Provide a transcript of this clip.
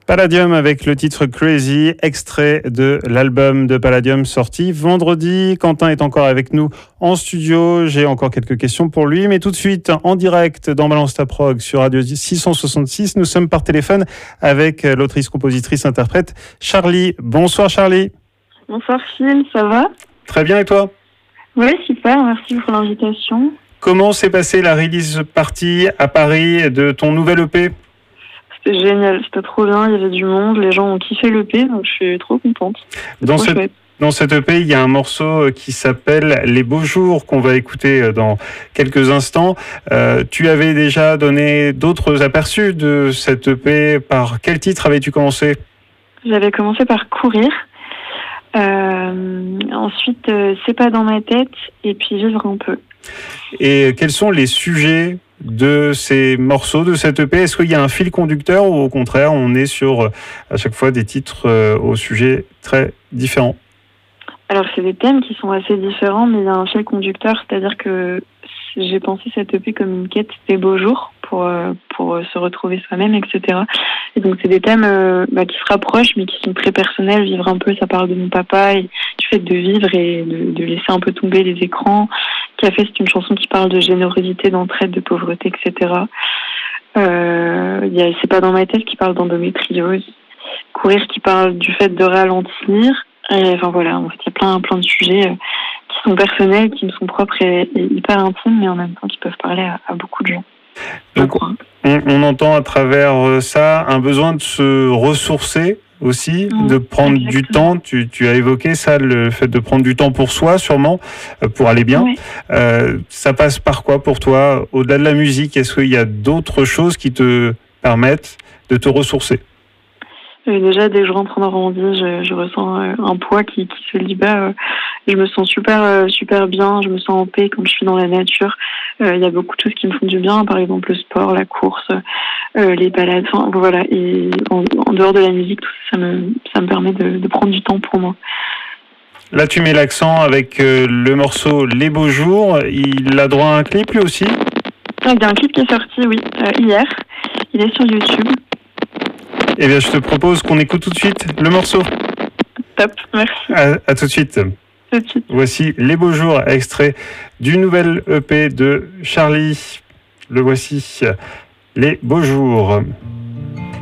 Palladium avec le titre Crazy, extrait de l'album de Palladium sorti vendredi. Quentin est encore avec nous en studio. J'ai encore quelques questions pour lui, mais tout de suite en direct dans Balance ta prog sur Radio 666. Nous sommes par téléphone avec l'autrice, compositrice, interprète Charlie. Bonsoir Charlie. Bonsoir Phil, ça va? Très bien, et toi? Oui, super, merci pour l'invitation. Comment s'est passée la release party à Paris de ton nouvel EP? C'était génial, c'était trop bien, il y avait du monde, les gens ont kiffé l'EP, donc je suis trop contente. Dans cet EP, il y a un morceau qui s'appelle Les Beaux Jours, qu'on va écouter dans quelques instants. Tu avais déjà donné d'autres aperçus de cet EP. Par quel titre avais-tu commencé? J'avais commencé par Courir. Ensuite, C'est pas dans ma tête, et puis Vivre un peu. Et quels sont les sujets de ces morceaux, de cette EP? Est-ce qu'il y a un fil conducteur ou au contraire, on est sur à chaque fois des titres aux sujets très différents? Alors, c'est des thèmes qui sont assez différents, mais il y a un fil conducteur, c'est-à-dire que j'ai pensé cette EP comme une quête des beaux jours pour se retrouver soi-même, etc. Et donc, c'est des thèmes qui se rapprochent, mais qui sont très personnels. Vivre un peu, ça parle de mon papa et du fait de vivre et de laisser un peu tomber les écrans. Café, c'est une chanson qui parle de générosité, d'entraide, de pauvreté, etc. Il y a C'est pas dans ma tête qui parle d'endométriose. Courir qui parle du fait de ralentir. Et, enfin voilà, en fait, il y a plein de sujets qui sont personnels, qui me sont propres et hyper intimes, mais en même temps qui peuvent parler à beaucoup de gens. Donc, on entend à travers ça un besoin de se ressourcer aussi, de prendre du temps. Tu as évoqué ça, le fait de prendre du temps pour soi, sûrement, pour aller bien. Oui. Ça passe par quoi pour toi? Au-delà de la musique, est-ce qu'il y a d'autres choses qui te permettent de te ressourcer? Déjà, dès que je rentre en Normandie, je ressens un poids qui se libère. Je me sens super bien, je me sens en paix quand je suis dans la nature. Il y a beaucoup de choses qui me font du bien, par exemple le sport, la course, les balades, enfin voilà. Et en dehors de la musique, tout ça me permet de prendre du temps pour moi. Là, tu mets l'accent avec le morceau Les Beaux Jours. Il a droit à un clip lui aussi? Il y a un clip qui est sorti, oui, hier. Il est sur YouTube. Eh bien, je te propose qu'on écoute tout de suite le morceau. Top, merci. À tout de suite. Tout de suite. Voici Les Beaux Jours, extrait du nouvel EP de Charlie. Le voici, Les Beaux Jours.